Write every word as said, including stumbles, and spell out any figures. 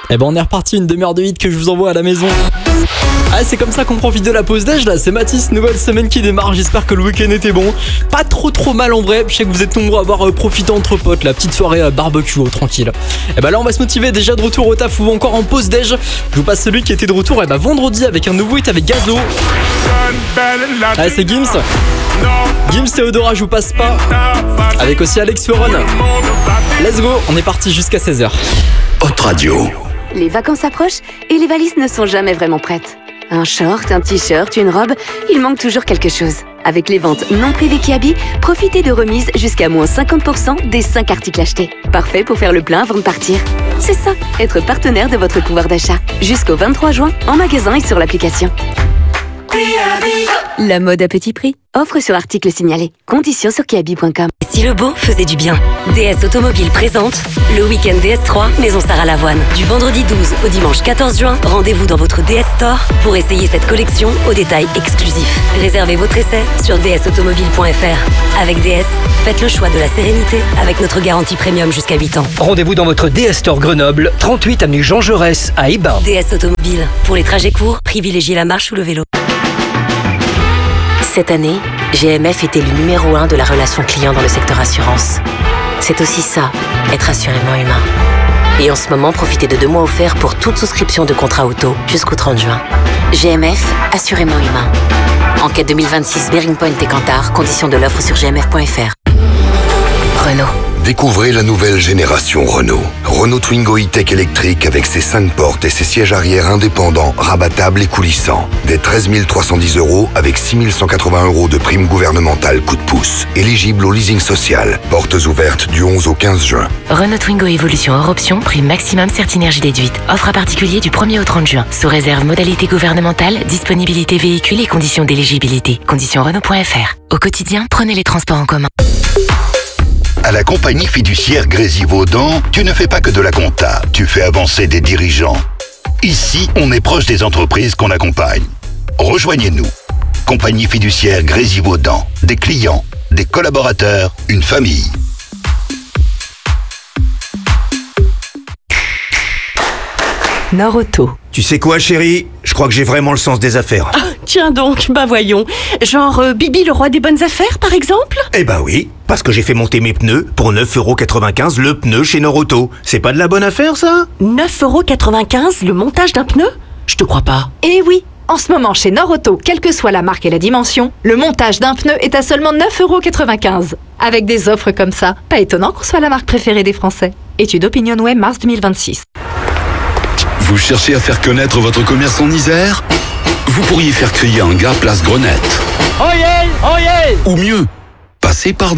Eh ben on est reparti, une demi-heure de hit que je vous envoie à la maison. Ah, c'est comme ça qu'on profite de la pause déj là, c'est Mathis, nouvelle semaine qui démarre, j'espère que le week-end était bon. Pas trop trop mal en vrai, je sais que vous êtes nombreux à avoir euh, profité entre potes, la petite soirée à barbecue, oh, tranquille. Et bah là on va se motiver, déjà de retour au taf ou encore en pause déj. Je vous passe celui qui était de retour et bah vendredi avec un nouveau hit avec Gazo. Ah, c'est Gims. Gims Théodora, je vous passe pas. Avec aussi Alex Ferron. Let's go, on est parti jusqu'à seize heures. Hot Radio. Les vacances approchent et les valises ne sont jamais vraiment prêtes. Un short, un t-shirt, une robe, il manque toujours quelque chose. Avec les ventes non privées Kiabi, profitez de remises jusqu'à moins cinquante pour cent des cinq articles achetés. Parfait pour faire le plein avant de partir. C'est ça, être partenaire de votre pouvoir d'achat. Jusqu'au vingt-trois juin, en magasin et sur l'application. La mode à petit prix. Offre sur article signalé. Conditions sur kiabi point com. Si le beau faisait du bien, D S Automobile présente le week-end D S trois Maison Sarah Lavoine. Du vendredi douze au dimanche quatorze juin, rendez-vous dans votre D S Store pour essayer cette collection aux détails exclusifs. Réservez votre essai sur d s automobile point f r. Avec D S, faites le choix de la sérénité avec notre garantie premium jusqu'à huit ans. Rendez-vous dans votre D S Store Grenoble, trente-huit avenue Jean Jaurès à Ibin. D S Automobile. Pour les trajets courts, privilégiez la marche ou le vélo. Cette année, G M F est élu numéro un de la relation client dans le secteur assurance. C'est aussi ça, être assurément humain. Et en ce moment, profitez de deux mois offerts pour toute souscription de contrat auto jusqu'au trente juin. G M F, assurément humain. Enquête deux mille vingt-six, Bearing Point et Kantar, conditions de l'offre sur g m f point f r. Renault. Découvrez la nouvelle génération Renault. Renault Twingo E-Tech électrique avec ses cinq portes et ses sièges arrière indépendants, rabattables et coulissants. Dès treize mille trois cent dix euros avec six mille cent quatre-vingts euros de prime gouvernementale coup de pouce. Éligible au leasing social. Portes ouvertes du onze au quinze juin. Renault Twingo Evolution hors option, prime maximum Certinergie déduite. Offre à particulier du premier au trente juin. Sous réserve modalité gouvernementale, disponibilité véhicule et conditions d'éligibilité. Conditions Renault point f r. Au quotidien, prenez les transports en commun. À la compagnie fiduciaire Grésy-Vaudan, tu ne fais pas que de la compta, tu fais avancer des dirigeants. Ici, on est proche des entreprises qu'on accompagne. Rejoignez-nous. Compagnie fiduciaire Grésy-Vaudan, des clients, des collaborateurs, une famille. Nord-Auto. Tu sais quoi, chérie? Je crois que j'ai vraiment le sens des affaires. Ah, tiens donc, bah voyons. Genre euh, Bibi le roi des bonnes affaires, par exemple? Eh ben oui, parce que j'ai fait monter mes pneus pour neuf euros quatre-vingt-quinze le pneu chez Nord-Auto. C'est pas de la bonne affaire, ça? neuf euros quatre-vingt-quinze le montage d'un pneu? Je te crois pas. Eh oui, en ce moment chez Nord-Auto, quelle que soit la marque et la dimension, le montage d'un pneu est à seulement neuf euros quatre-vingt-quinze. Avec des offres comme ça, pas étonnant qu'on soit la marque préférée des Français. Étude OpinionWay mars deux mille vingt-six. Vous cherchez à faire connaître votre commerce en Isère? Vous pourriez faire crier un gars place Grenette. Oyez, oyez! Ou mieux, passer par